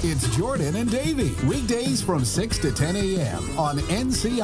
It's Jordan and Davey, weekdays from 6 to 10 a.m. on NC